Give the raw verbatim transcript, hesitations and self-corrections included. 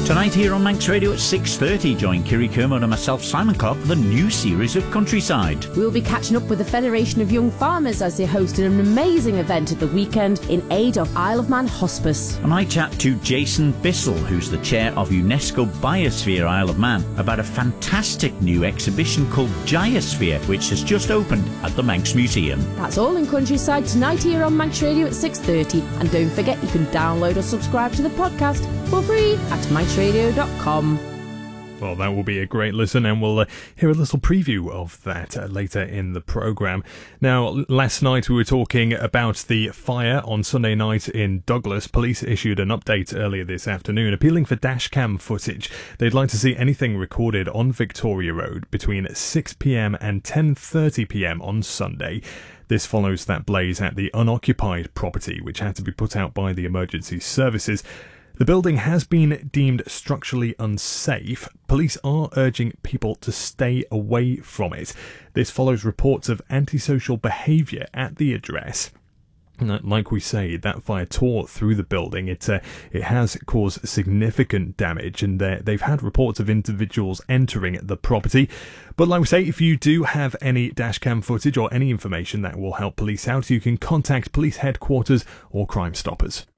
Tonight here on Manx Radio at six thirty, join Kiri Kermode and myself, Simon Clark, for the new series of Countryside. We'll be catching up with the Federation of Young Farmers as they hosted an amazing event at the weekend in aid of Isle of Man Hospice. And I chat to Jason Bissell, who's the chair of UNESCO Biosphere Isle of Man, about a fantastic new exhibition called Giosphere, which has just opened at the Manx Museum. That's all in Countryside tonight here on Manx Radio at six thirty. And don't forget, you can download or subscribe to the podcast for free at manx radio dot com. Well, that will be a great listen, and we'll uh, hear a little preview of that uh, later in the programme. Now, last night we were talking about the fire on Sunday night in Douglas. Police issued an update earlier this afternoon appealing for dashcam footage. They'd like to see anything recorded on Victoria Road between six p m and ten thirty p m on Sunday. This follows that blaze at the unoccupied property, which had to be put out by the emergency services. The building has been deemed structurally unsafe. Police are urging people to stay away from it. This follows reports of antisocial behaviour at the address. Like we say, that fire tore through the building. It uh, it has caused significant damage, and uh, they've had reports of individuals entering the property. But like we say, if you do have any dashcam footage or any information that will help police out, you can contact police headquarters or Crime Stoppers.